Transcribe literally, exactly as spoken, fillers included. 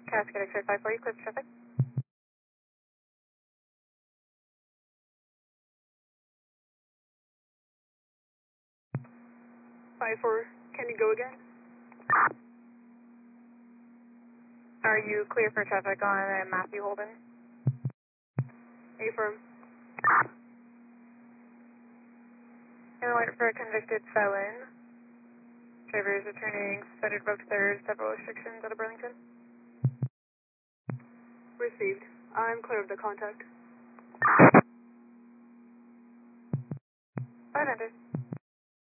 Cascade X-ray five four, you clear for traffic. five four, can you go again? Are you clear for traffic on uh, Matthew Holden? Affirm. An alert for a convicted felon. Driver is returning suspended revoked third, several restrictions out of Burlington. Received. I'm clear of the contact. five hundred.